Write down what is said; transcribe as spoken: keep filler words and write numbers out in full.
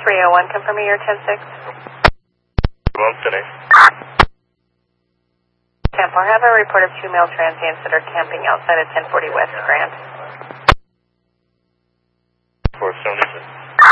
three oh one, confirm me your ten six. One city. Camp, I have a report of two male transients that are camping outside of ten forty West Grand.